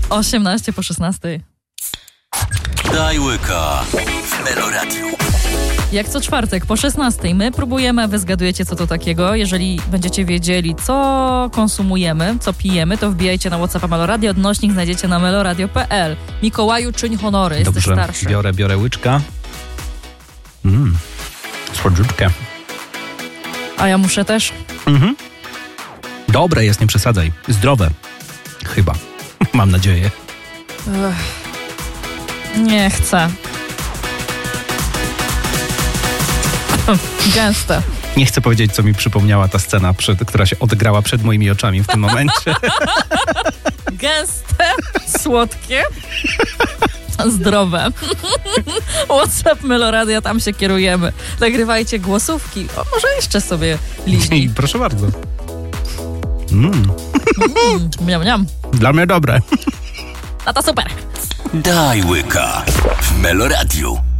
18 po 16. Daj łyka w Meloradiu. Jak co czwartek po 16 my próbujemy, a wy zgadujecie, co to takiego. Jeżeli będziecie wiedzieli, co konsumujemy, co pijemy, to wbijajcie na WhatsAppa Meloradio. Odnośnik znajdziecie na meloradio.pl. Mikołaju, czyń honory, jesteś Dobrze, starszy. biorę łyczka. Słodziutkę. A ja muszę też. Dobre jest, nie przesadzaj. Zdrowe. Chyba. Mam nadzieję. Nie chcę. Gęste. Nie chcę powiedzieć, co mi przypomniała ta scena, która się odegrała przed moimi oczami w tym momencie. Gęste, słodkie, zdrowe. WhatsApp Meloradia, tam się kierujemy. Nagrywajcie głosówki. O, może jeszcze sobie liźnij. I proszę bardzo. Miam, miam. Dla mnie dobre. No to super. Daj łyka w Meloradiu.